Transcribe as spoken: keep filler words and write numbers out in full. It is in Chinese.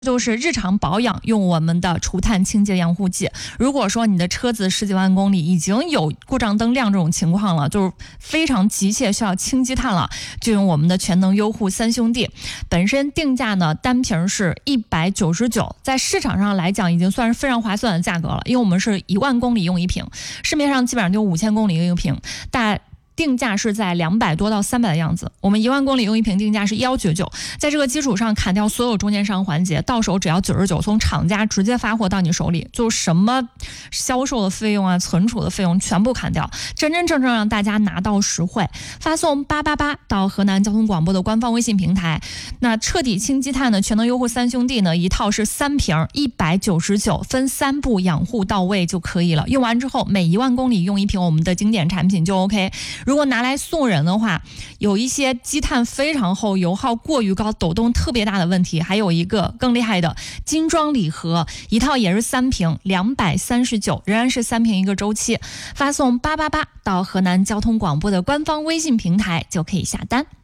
就是日常保养用我们的除碳清洁养护剂。如果说你的车子十几万公里已经有故障灯亮这种情况了，就是非常急切需要清积碳了，就用我们的全能优护三兄弟。本身定价呢单瓶是一百九十九，在市场上来讲已经算是非常划算的价格了，因为我们是一万公里用一瓶，市面上基本上就五千公里用一瓶，大定价是在两百多到三百的样子，我们一万公里用一瓶定价是一千一百九十九，在这个基础上砍掉所有中间商环节，到手只要九十九，从厂家直接发货到你手里，就什么销售的费用啊、存储的费用全部砍掉，真真正正让大家拿到实惠。发送八八八到河南交通广播的官方微信平台，那彻底清积碳的全能优护三兄弟呢，一套是三瓶一百九十九，分三步养护到位就可以了。用完之后每一万公里用一瓶我们的经典产品就 OK。如果拿来送人的话，有一些积碳非常厚、油耗过于高、抖动特别大的问题，还有一个更厉害的精装礼盒，一套也是三瓶，两百三十九，仍然是三瓶一个周期。发送八八八到河南交通广播的官方微信平台就可以下单。